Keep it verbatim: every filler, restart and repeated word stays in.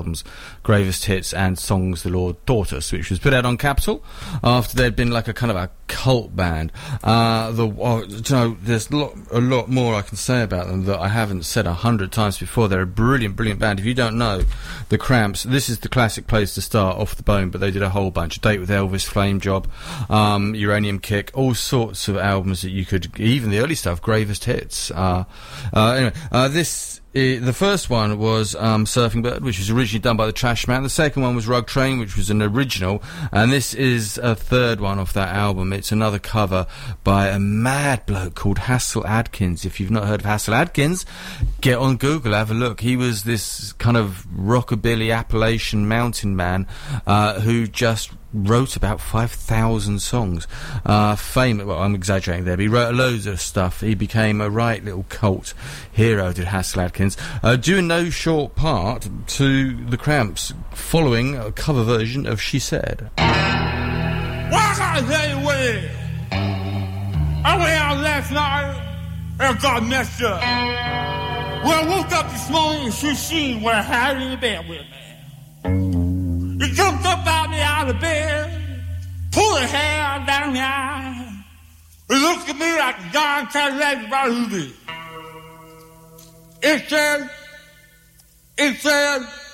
albums, Gravest Hits and Songs the Lord Taught Us, which was put out on Capitol after they'd been like a kind of a cult band. Uh, the uh, you know, there's a lot, a lot more I can say about them that I haven't said a hundred times before. They're a brilliant, brilliant band. If you don't know the Cramps, this is the classic place to start, Off the Bone, but they did a whole bunch. Date with Elvis, Flame Job, um, Uranium Kick, all sorts of albums that you could, even the early stuff, Gravest Hits. Uh, uh, anyway, uh, this, uh, the first one was um, Surfing Bird, which was originally done by the Trash Man. The second one was Rug Train, which was an original, and this is a third one off that album. It's another cover by a mad bloke called Hassel Adkins. If you've not heard of Hassel Adkins, get on Google, have a look. He was this kind of rockabilly Appalachian mountain man uh, who just wrote about five thousand songs. Uh, famous, well, I'm exaggerating there, but he wrote loads of stuff. He became a right little cult hero, did Hassel Adkins, uh, due in no short part to the Cramps, following a cover version of She Said. Well, I gotta tell you what it is. I went out last night and got messed up. Well, I woke up this morning and she seen what I had in the bed with me. He jumped up out me out of bed, pulled her hair down the eye. He looked at me like a John Cadillac about who did. It said, it said,